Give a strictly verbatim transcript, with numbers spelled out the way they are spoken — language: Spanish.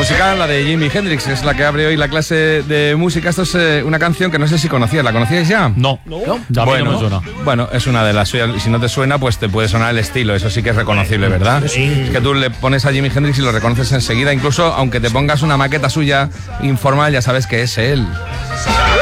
música, la de Jimi Hendrix, es la que abre hoy la clase de música. Esto es eh, una canción que no sé si conocías. ¿La conocíais ya? No, no. Ya bueno, no me suena. Bueno, es una de las suyas. Y si no te suena, pues te puede sonar el estilo. Eso sí que es reconocible, ¿verdad? Sí. Es que tú le pones a Jimi Hendrix y lo reconoces enseguida. Incluso aunque te pongas una maqueta suya informal, ya sabes que es él.